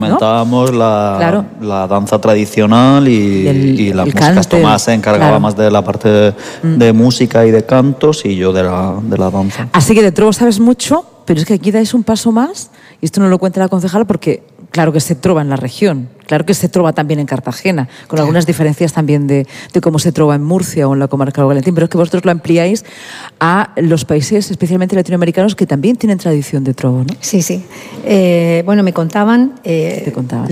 Comentábamos Claro. la danza tradicional y la música. cante, Tomás se encargaba claro. más de la parte de música y de cantos y yo de la danza. Así que de trova sabes mucho, pero es que aquí dais un paso más, y esto no lo cuenta la concejala porque claro que se trova en la región, claro que se trova también en Cartagena, con algunas diferencias también de cómo se trova en Murcia o en la comarca del Valentín, pero es que vosotros lo ampliáis a los países, especialmente latinoamericanos, que también tienen tradición de trovo, ¿no? Sí, sí. Bueno, me contaban, te contaban?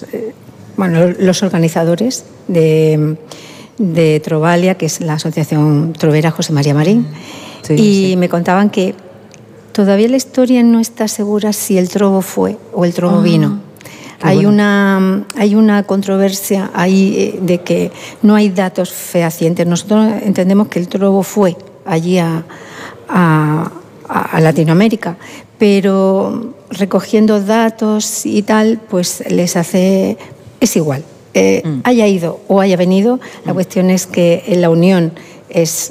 los organizadores de Trovalia, que es la Asociación Trovera José María Marín, y me contaban que todavía la historia no está segura si el trovo fue o el trovo vino. Hay una controversia ahí de que no hay datos fehacientes. Nosotros entendemos que el trovo fue allí a Latinoamérica, pero recogiendo datos y tal, pues es igual. Haya ido o haya venido, la cuestión es que la unión es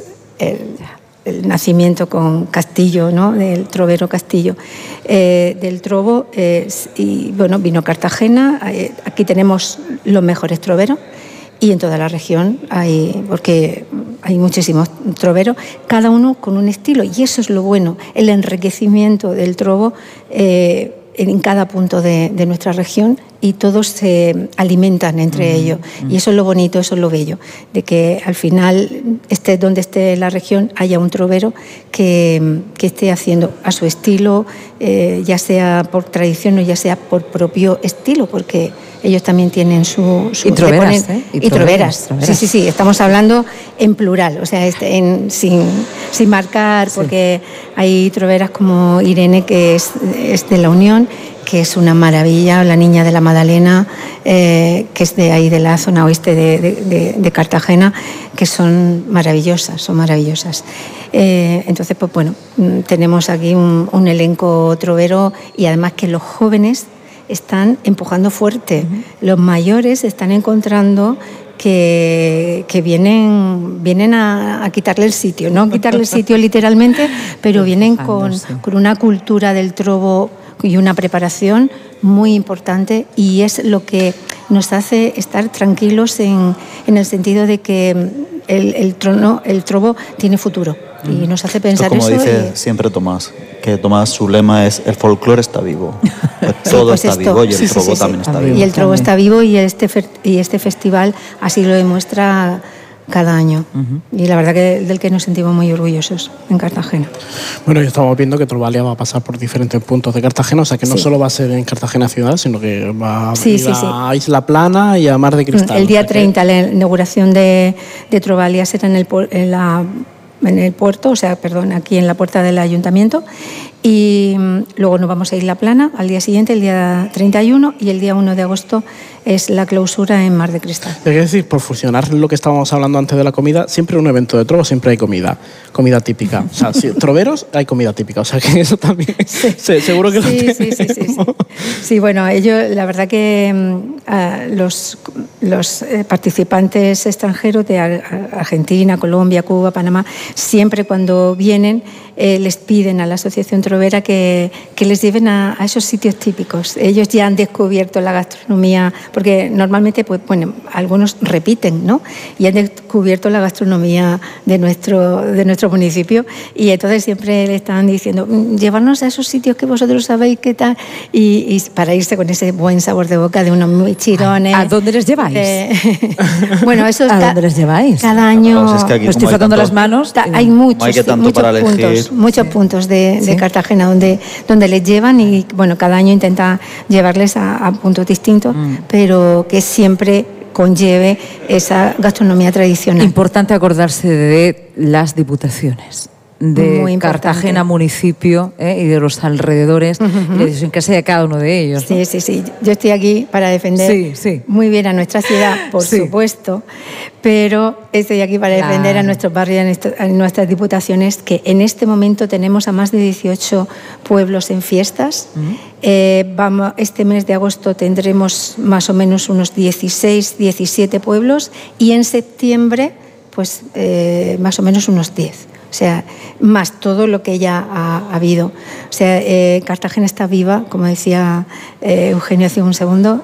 el nacimiento con Castillo, ¿no? Del trovero Castillo, del trovo, y bueno, vino Cartagena. Aquí tenemos los mejores troveros y en toda la región porque hay muchísimos troveros, cada uno con un estilo, y eso es lo bueno, el enriquecimiento del trovo en cada punto de nuestra región, y todos se alimentan entre ellos. Y eso es lo bonito, eso es lo bello, de que al final, donde esté la región, haya un trovero que esté haciendo a su estilo, ya sea por tradición o ya sea por propio estilo, porque ellos también tienen su y troveras, y troveras. Sí, estamos hablando en plural, o sea, sin marcar, porque hay troveras como Irene, que es de la Unión, que es una maravilla, la Niña de la Madalena, que es de ahí, de la zona oeste de Cartagena, que son maravillosas, entonces, pues bueno, tenemos aquí un elenco trovero, y además que los jóvenes están empujando fuerte. Los mayores están encontrando que vienen a quitarle el sitio, no quitarle el sitio literalmente, pero vienen con una cultura del trovo y una preparación muy importante, y es lo que nos hace estar tranquilos en el sentido de que el trovo tiene futuro, y nos hace pensar esto, como eso. Dice siempre Tomás, que Tomás, su lema es: el folclore está vivo. Todo pues está vivo, y el trovo también está vivo. Y el trovo está vivo, y este festival así lo demuestra cada año. Y la verdad que del que nos sentimos muy orgullosos en Cartagena. Bueno, ya estamos viendo que Trovalia va a pasar por diferentes puntos de Cartagena, o sea que no solo va a ser en Cartagena ciudad, sino que va a ir a Isla Plana y a Mar de Cristal. El día 30, la inauguración de Trovalia será en el puerto, aquí en la puerta del ayuntamiento, y luego nos vamos a Isla Plana al día siguiente, el día 31, y el día 1 de agosto es la clausura en Mar de Cristal. Es decir, por fusionar lo que estábamos hablando antes de la comida, siempre en un evento de trovo siempre hay comida típica. O sea, troveros hay comida típica, o sea que eso también seguro que lo tenemos. Sí, bueno, ellos, la verdad que los participantes extranjeros de Argentina, Colombia, Cuba, Panamá, siempre cuando vienen les piden a la Asociación Trovera que les lleven a esos sitios típicos. Ellos ya han descubierto la gastronomía, porque normalmente, pues bueno, algunos repiten, ¿no? Y han descubierto la gastronomía de nuestro municipio, y entonces siempre le están diciendo: llevarnos a esos sitios que vosotros sabéis qué tal, y para irse con ese buen sabor de boca de unos muy chirones. ¿A dónde les lleváis? Bueno, eso ¿A dónde les lleváis? Cada año. Es que aquí, me estoy frotando las manos. Hay muchos puntos de Cartagena donde les llevan, y bueno, cada año intenta llevarles a puntos distintos, pero que siempre conlleve esa gastronomía tradicional. Importante acordarse de las diputaciones de Cartagena municipio, y de los alrededores, y la idiosincrasia de cada uno de ellos, ¿no? Sí. Yo estoy aquí para defender muy bien a nuestra ciudad, por supuesto, pero estoy aquí para defender a nuestros barrios, a nuestras diputaciones, que en este momento tenemos a más de 18 pueblos en fiestas. Este mes de agosto tendremos más o menos unos 16, 17 pueblos, y en septiembre pues más o menos unos 10. O sea, más todo lo que ella ha habido. O sea, Cartagena está viva, como decía Eugenio hace un segundo,